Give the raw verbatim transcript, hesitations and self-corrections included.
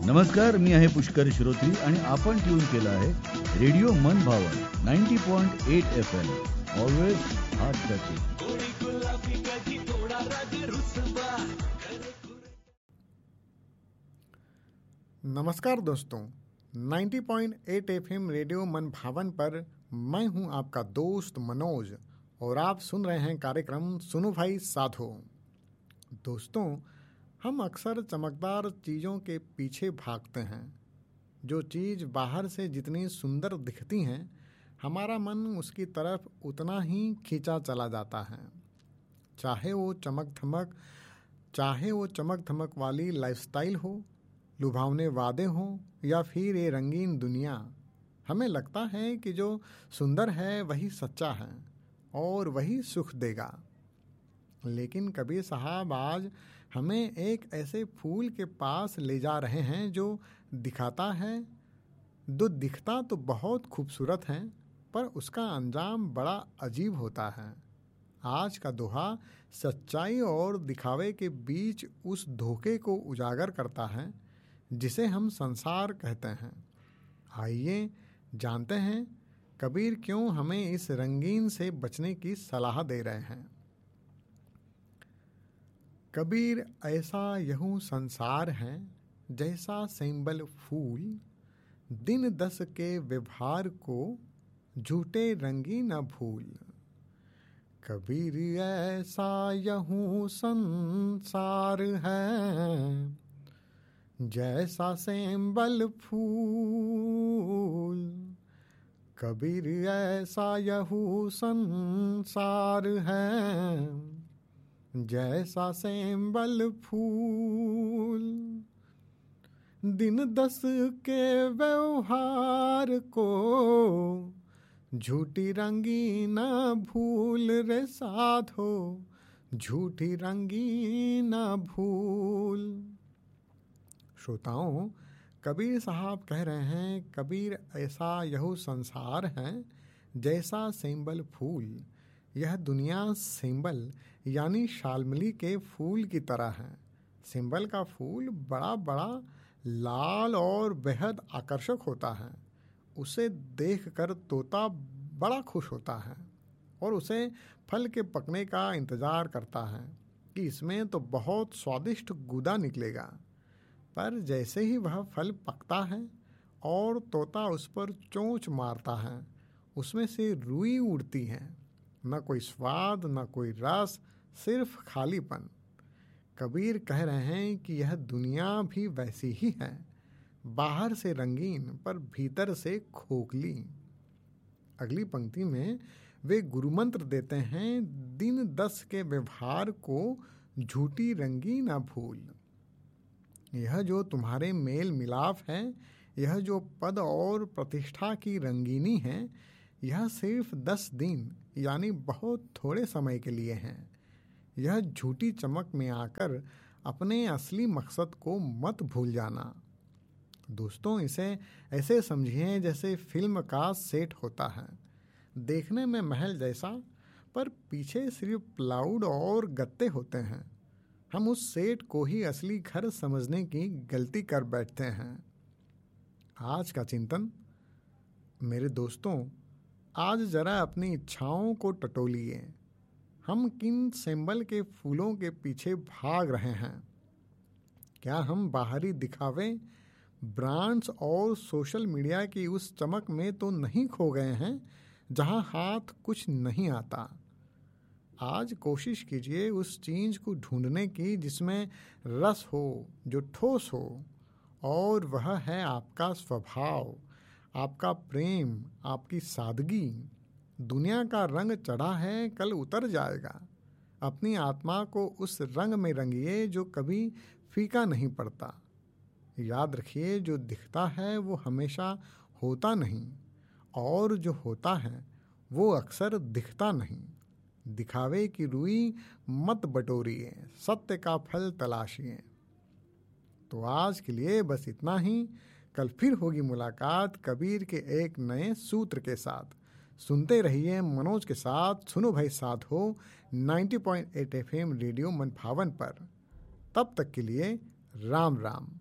नमस्कार, मी आहे पुष्कर श्रोत्री आणि आपण ट्यून केलं आहे रेडिओ मन भावन ninety point eight F M. Always heart touching. नमस्कार दोस्तों, ninety point eight F M radio मन भावन पर मैं हूं आपका दोस्त मनोज और आप सुन रहे हैं कार्यक्रम सुनो भाई साधो. दोस्तों, हम अक्सर चमकदार चीज़ों के पीछे भागते हैं. जो चीज़ बाहर से जितनी सुंदर दिखती हैं, हमारा मन उसकी तरफ उतना ही खींचा चला जाता है. चाहे वो चमक धमक चाहे वो चमक धमक वाली लाइफस्टाइल हो, लुभावने वादे हों या फिर ये रंगीन दुनिया. हमें लगता है कि जो सुंदर है वही सच्चा है और वही सुख देगा. लेकिन कबीर साहब आज हमें एक ऐसे फूल के पास ले जा रहे हैं जो दिखाता है, जो दिखता तो बहुत खूबसूरत है, पर उसका अंजाम बड़ा अजीब होता है. आज का दोहा सच्चाई और दिखावे के बीच उस धोखे को उजागर करता है जिसे हम संसार कहते हैं. आइए जानते हैं कबीर क्यों हमें इस रंगीन से बचने की सलाह दे रहे हैं. कबीर ऐसा यहूँ संसार है जैसा सेंबल फूल, दिन दस के व्यवहार को झूठे रंगी न भूल. कबीर ऐसा यहूँ संसार है जैसा सेंबल फूल. कबीर ऐसा यहूँ संसार है जैसा सेंबल फूल. दिन दस के व्यवहार को झूठी रंगी न भूल रे साधो, झूठी रंगी न भूल. श्रोताओं, कबीर साहब कह रहे हैं कबीर ऐसा यह संसार है जैसा सेंबल फूल. यह दुनिया सेंबल यानी शालमली के फूल की तरह है. सेंबल का फूल बड़ा बड़ा लाल और बेहद आकर्षक होता है. उसे देखकर तोता बड़ा खुश होता है और उसे फल के पकने का इंतज़ार करता है कि इसमें तो बहुत स्वादिष्ट गूदा निकलेगा. पर जैसे ही वह फल पकता है और तोता उस पर चोंच मारता है, उसमें से रुई उड़ती है. न कोई स्वाद, न कोई रस, सिर्फ खालीपन. कबीर कह रहे हैं कि यह दुनिया भी वैसी ही है, बाहर से रंगीन पर भीतर से खोखली. अगली पंक्ति में वे गुरुमंत्र देते हैं, दिन दस के व्यवहार को झूठी रंगी ना भूल. यह जो तुम्हारे मेल मिलाप है, यह जो पद और प्रतिष्ठा की रंगीनी है, यह सिर्फ दस दिन यानी बहुत थोड़े समय के लिए हैं. यह झूठी चमक में आकर अपने असली मकसद को मत भूल जाना. दोस्तों, इसे ऐसे समझिए जैसे फिल्म का सेट होता है. देखने में महल जैसा, पर पीछे सिर्फ प्लाउड और गत्ते होते हैं. हम उस सेट को ही असली घर समझने की गलती कर बैठते हैं. आज का चिंतन. मेरे दोस्तों, आज जरा अपनी इच्छाओं को टटोलिए. हम किन सेंबल के फूलों के पीछे भाग रहे हैं? क्या हम बाहरी दिखावे, ब्रांड्स और सोशल मीडिया की उस चमक में तो नहीं खो गए हैं जहां हाथ कुछ नहीं आता? आज कोशिश कीजिए उस चीज को ढूंढने की जिसमें रस हो, जो ठोस हो, और वह है आपका स्वभाव, आपका प्रेम, आपकी सादगी. दुनिया का रंग चढ़ा है, कल उतर जाएगा. अपनी आत्मा को उस रंग में रंगिए जो कभी फीका नहीं पड़ता. याद रखिए, जो दिखता है वो हमेशा होता नहीं, और जो होता है वो अक्सर दिखता नहीं. दिखावे की रुई मत बटोरिए, सत्य का फल तलाशिए. तो आज के लिए बस इतना ही. कल फिर होगी मुलाकात कबीर के एक नए सूत्र के साथ. सुनते रहिए मनोज के साथ सुनो भाई साधो ninety point eight F M radio मन भावन पर. तब तक के लिए राम राम.